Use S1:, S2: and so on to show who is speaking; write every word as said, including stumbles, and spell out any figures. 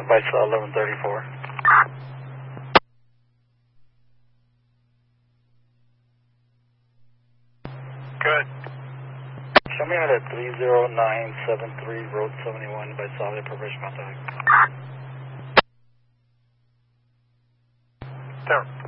S1: Vice eleven thirty-four.
S2: Good.
S1: Show me out at three zero nine seven three, Road seventy-one, by solid provision contact.
S2: There.